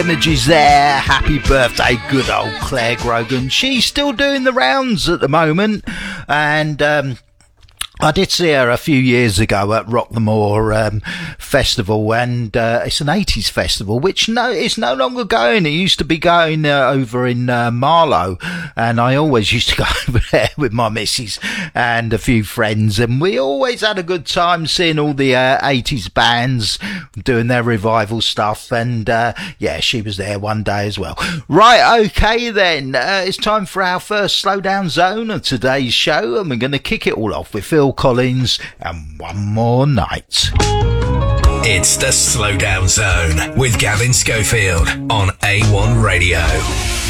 Energies there. Happy birthday, good old Claire Grogan. She's still doing the rounds at the moment, and I did see her a few years ago at Rock the Moor festival, and it's an 80s festival, which it's no longer going. It used to be going over in Marlow, and I always used to go over there with my missus and a few friends, and we always had a good time seeing all the 80s bands doing their revival stuff, and yeah, she was there one day as well. Right, okay then, it's time for our first Slowdown Zone of today's show, and we're going to kick it all off with Phil Collins and One More Night. It's the Slowdown Zone with Gavin Schofield on A1 Radio.